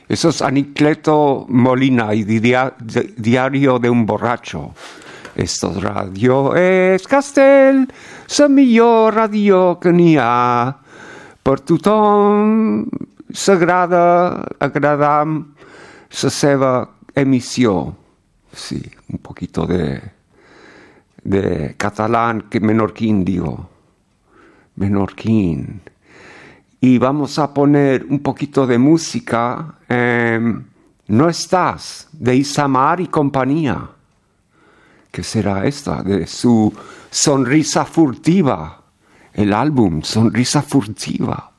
Eso es Anacleto Molina y Diario de un borracho. Esto es radio es Castel, la millor radio que n'hi ha. Per tothom s'agrada, agradam la seva emissió. Sí, un poquito de catalán, que menorquín digo. Menorquín. Y vamos a poner un poquito de música. No estás, de Isamar y compañía. ¿Qué será esta? De su Sonrisa Furtiva. El álbum Sonrisa Furtiva.